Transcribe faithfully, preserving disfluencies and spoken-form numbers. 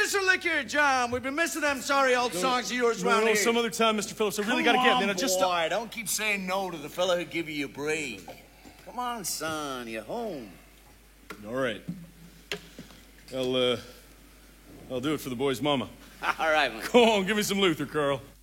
Mister Liquor, John, we've been missing them sorry old no, songs of yours no, around no, here. some other time, Mister Phillips. I really Come got to get, on, man. I just... boy, don't keep saying no to the fella who give you a break. Come on, son, you're home. All right. I'll, uh, I'll do it for the boy's mama. All right, man. Go on, give me some Luther, Carl.